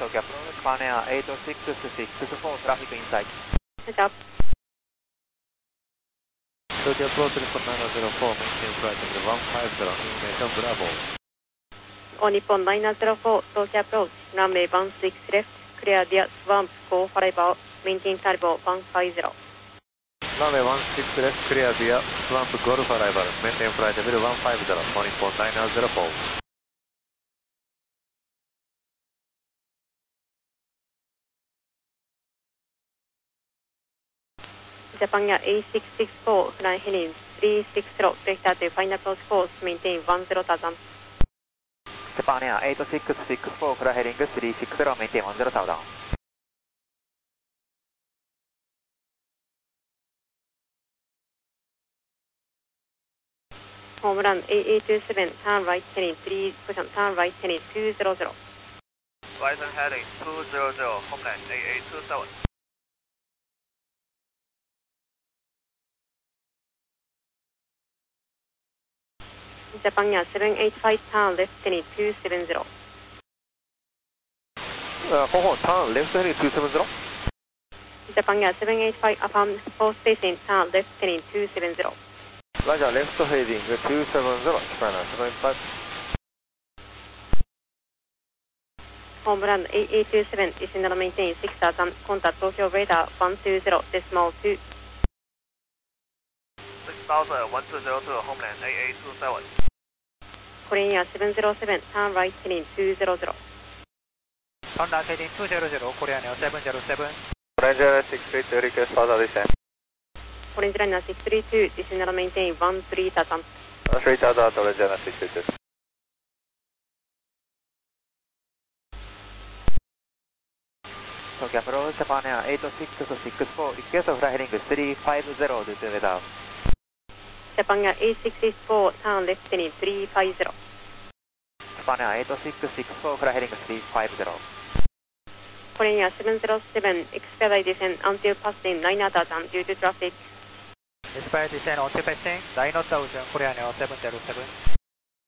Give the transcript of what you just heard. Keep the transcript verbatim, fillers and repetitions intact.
Tokyo approach, Japan Air eight six six four, traffic inside. Heads up. Tokyo approach Nippon nine zero four, maintain flight level one five zero, information Bravo. On Nippon nine zero four, Tokyo approach, runway one six left, clear via Swamp Go Fiber, maintain flight level one five zero. Runway one six left, clear via Swamp Golf Arrival, maintain flight level one five zero, on Nippon nine zero four. Japan Air eight six six four, flying heading three six zero, vector to final approach course, maintain one zero thousand. Japan Air eight six six four, clear heading three six zero, maintain one zero thousand. Home run eight eight two seven, turn right heading three, position turn right heading two zero zero. Right heading two zero zero, homeland eight eight two seven. Japan Air seven eight five, turn left heading two seven zero. Uh, hold on, turn left heading two seven zero. Japan Air seven eight five, affirm four station, turn left heading two seven zero. Roger, left heading two seven zero, Japan Air seven eight five. Home run eight eight two seven, descend and maintain six thousand, contact Tokyo radar one two zero, decimal two. six thousand, one two zero two, homeland eight eight two seven. Korean Air seven zero seven, turn right heading two zero zero. Turn right heading two zero zero, Korean Air seven zero seven. Ranger six three two, request further descent. Orange Liner six three two, descend and maintain one three thousand. three thousand, Ranger six three two. Tokyo approach, Japan Air eight six six four, request flight heading three five zero due to weather. Japan Air eight six six four, turn left heading three five zero. Japan Air eight six six four, flight heading three five zero. Korean Air seven zero seven, expedite descent until passing nine thousand due to traffic. Expedite descent until passing nine thousand, Korean Air seven zero seven.